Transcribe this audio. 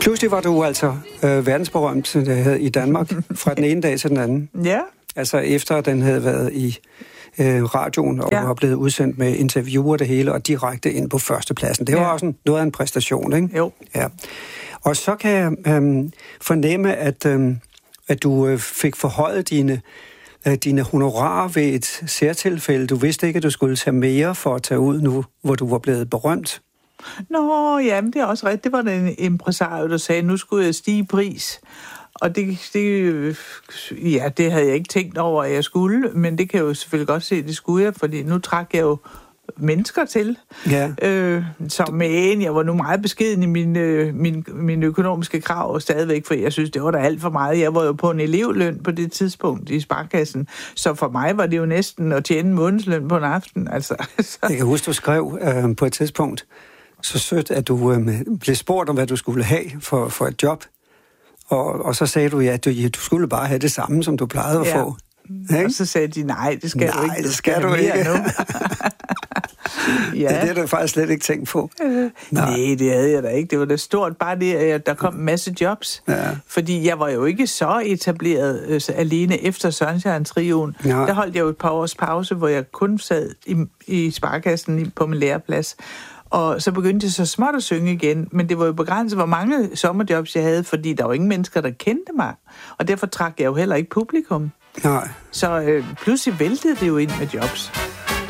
Pludselig var du altså verdensberømt i Danmark fra den ene dag til den anden. Ja. Altså efter at den havde været i radioen og var blevet udsendt med interviewer og det hele, og direkte ind på førstepladsen. Det var også noget af en præstation, ikke? Jo. Ja. Og så kan jeg fornemme, at du fik forhøjet dine honorarer ved et særtilfælde. Du vidste ikke, at du skulle tage mere for at tage ud nu, hvor du var blevet berømt. Nå, jamen det er også rigtigt. Det var den impresario, der sagde, nu skulle jeg stige i pris. Og det havde jeg ikke tænkt over, at jeg skulle, men det kan jeg jo selvfølgelig godt se, det skulle jeg, fordi nu trak jeg jo mennesker til. Ja. Men jeg var nu meget beskeden i min økonomiske krav stadigvæk, for jeg synes, det var da alt for meget. Jeg var jo på en elevløn på det tidspunkt i Sparekassen, så for mig var det jo næsten at tjene månedsløn på en aften. Altså. Jeg kan huske, du skrev på et tidspunkt så sødt, at du blev spurgt om, hvad du skulle have for et job. Og så sagde du, at du skulle bare have det samme, som du plejede at få. Ikke? Og så sagde de, nej, det skal du ikke. Det skal du ikke. Nu. Ja, det har du faktisk slet ikke tænkt på. Nej, det havde jeg da ikke. Det var da stort, bare det, at der kom en masse jobs. Ja. Fordi jeg var jo ikke så etableret alene efter Sunshine-trioen. Ja. Der holdt jeg jo et par års pause, hvor jeg kun sad i Sparekassen på min læreplads. Og så begyndte jeg så småt at synge igen, men det var jo begrænset, hvor mange sommerjobs jeg havde, fordi der var ingen mennesker, der kendte mig. Og derfor trak jeg jo heller ikke publikum. Nej. Så pludselig væltede det jo ind med jobs.